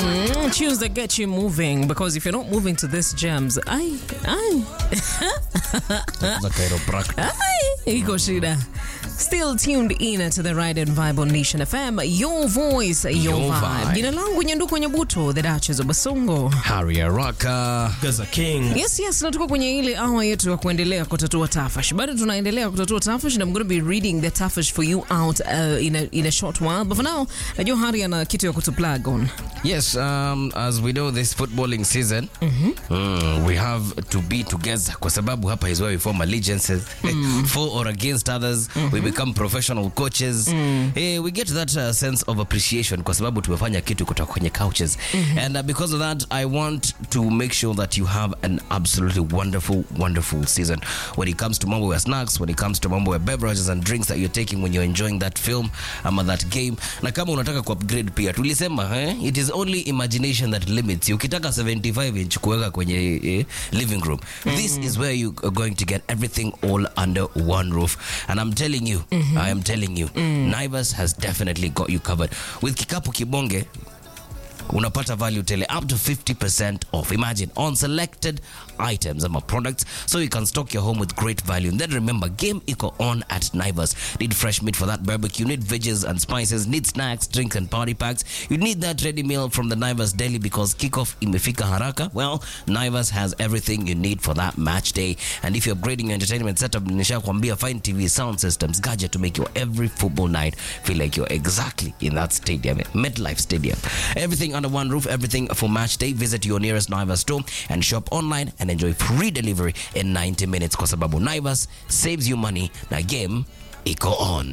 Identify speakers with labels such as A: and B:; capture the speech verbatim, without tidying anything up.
A: Mm, tunes that get you moving, because if you're not moving to this jams, I, I,
B: The chiropractor.
A: I, iko shida. Still tuned in to the Ride and Vibe on Nation F M. Your voice, your,
B: Your
A: vibe.
B: vibe.
A: Jina langu Nyanduko Nyabuto, the Duchess of Basongo.
B: Harry Araka.
C: Gaza King.
A: Yes, yes, na tuko kwenye ile hour yetu ya kuendelea kutatua tafash. Bado tunaendelea kutatua tafash, and I'm going to be reading the tafash for you out uh, in, a, in a short while. But for now, najua Harry ana kitu ya kutuplug on.
B: Yes, um, as we know this footballing season, mm-hmm. mm, we have to be together kwa sababu hapa is where we form allegiances mm. for or against others. Mm-hmm. We become professional coaches. Mm. Hey, we get that uh, sense of appreciation kwa sababu tumefanya kitu kutoka kwenye couches. Mm-hmm. And uh, because of that, I want to make sure that you have an absolutely wonderful, wonderful season. When it comes to mambo ya snacks, when it comes to mambo ya beverages and drinks that you're taking when you're enjoying that film ama that game. Na kama unataka ku upgrade pia, tulisema eh, it is only imagination that limits you. Ukitaka seventy-five inch kuweka kwenye eh, living room. Mm-hmm. This is where you are going to get everything all under one roof. And I'm telling you, mm-hmm. I am telling you, mm. Naivas has definitely got you covered. With Kikapu Kibonge, unapata value tele up to fifty percent off. Imagine, on selected items and products, so you can stock your home with great value. And then remember, game iko on at Naivas. Need fresh meat for that barbecue, need veggies and spices, need snacks, drinks and party packs. You need that ready meal from the Naivas Deli because kickoff imefika haraka. Well, Naivas has everything you need for that match day. And if you're upgrading your entertainment setup, nisha kwambia fine T V, sound systems, gadget to make your every football night feel like you're exactly in that stadium, MetLife Stadium. Everything under one roof, everything for match day. Visit your nearest Naivas store and shop online and enjoy free delivery in ninety minutes kwa sababu Naivas saves you money na game iko on.